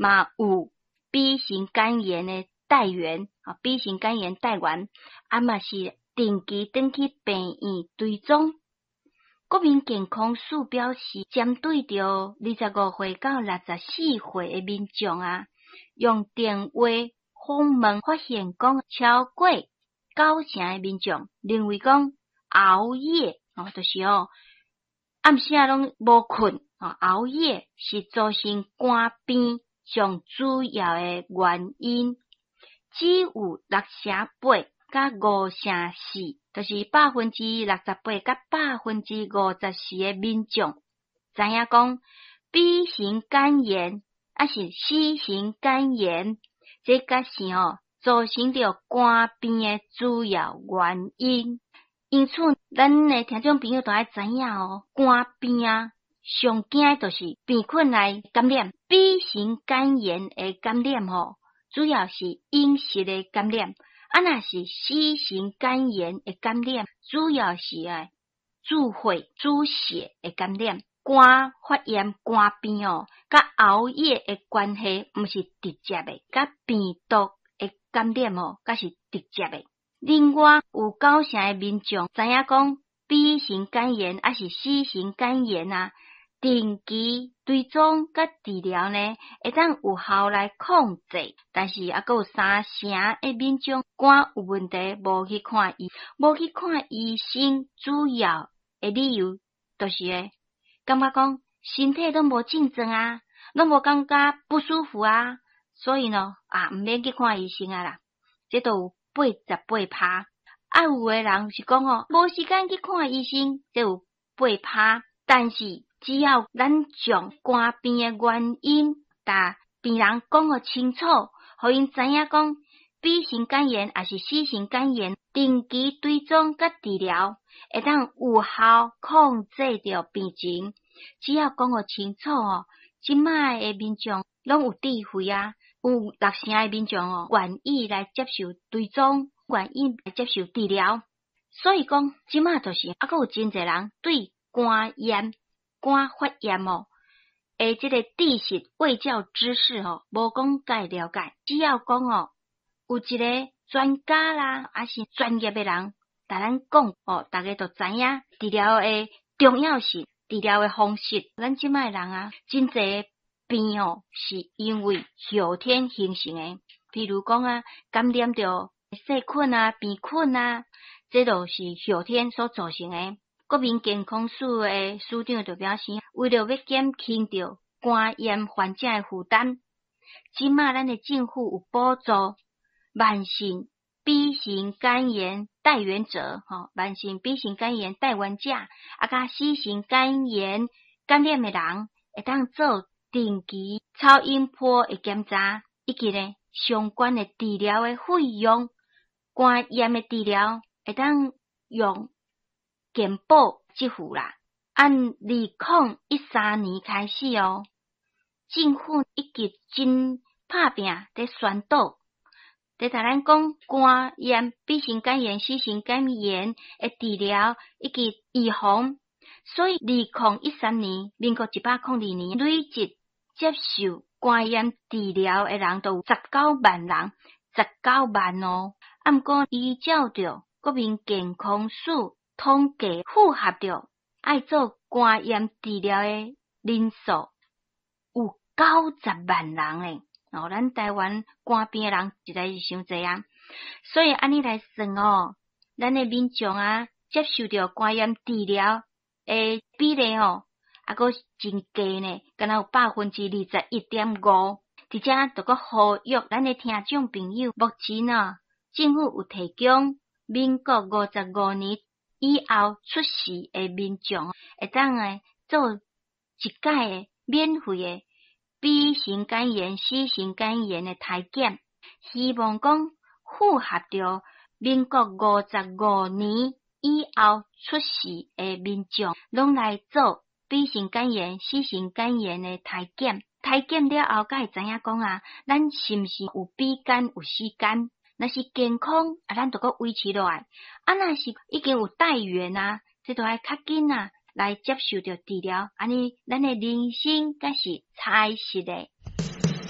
嘛有 B 型肝炎的带源，B 型肝炎带源，嘛是定期转去病院追踪。国民健康署表示，针对着25岁到64岁的民众用电话访问发现讲，超过90%的民众认为讲熬夜就是暗时拢无困熬夜是造成肝病上主要的原因，只有68%甲54%，就是68%甲54%的民众知影讲 B 型肝炎是 C 型肝炎，这个是造成着肝病的主要原因。因此，咱的听众朋友都要知影肝病上惊就是病菌来感染。B 型肝炎的感染主要是饮食的感染。若是 C 型肝炎的感染，主要是注血主血的感染。肝发炎、肝病甲熬夜的关系毋是直接的，甲病毒的感染甲是直接的。另外有90%的民众知影讲 B 型肝炎是 C 型肝炎定期追踪甲治疗呢，会当有效来控制，但是还有30%的民众肝有问题，无去看医生，主要的理由就是感觉讲身体都无症状拢无感觉不舒服所以呢毋免去看医生啦。这都有88%，有的人是讲无时间去看医生，这有8%，但是只要咱将肝病的原因，甲病人讲个清楚，互因知影讲 B 型肝炎还是 C 型肝炎，定期追踪甲治疗，会当有效控制着病情。只要讲个清楚即卖的民众拢有智慧有60%的民众愿意来接受追踪，愿意来接受治疗。所以讲即卖就是还有真侪人对肝炎、肝发炎这个知识卫教知识无讲介了解。只要讲有一个专家啦，还是专业的人，甲咱讲大家都知影治疗的重要性、治疗的方式。咱即卖人真侪病是因为后天形成的，譬如讲感染着细菌病菌这都是后天所造成的。国民健康署的署长就表示，为了要减轻着肝炎患者的负担，即卖咱的政府有补助慢性 B 型肝炎带源者慢性 B 型肝炎带源者甲 C 型肝炎感染的人，会当做定期超音波的检查，以及呢相关的治疗的费用。肝炎的治疗会当用健保支付啦。按2013年开始政府一直真拍拼在宣导，在甲咱讲肝炎、B 型肝炎、C 型肝炎的治疗以及预防。所以2013年民国102年累计接受肝炎治疗的人都有19万人，19万不过依照着国民健康署统计，符合着爱做肝炎治疗的人数有90万人诶。咱台湾肝病的人实在是伤侪所以安尼来算咱的民众接受着肝炎治疗的比例还阁真低呢，敢若有21.5%。而且就阁呼吁咱的听众朋友，目前政府有提供民国55年以后出世的民众，会当做一届的免费的 B 型肝炎、C 型肝炎的体检，希望讲符合着民国55年以后出世的民众，拢来做 B 型肝炎、C 型肝炎的体检。体检了后，才会知影讲咱是毋是有 B 肝有 C 肝。若是健康咱就阁维持落来。若是已经有带源这都要较紧来接受着治疗。安尼咱的人生才是彩色的。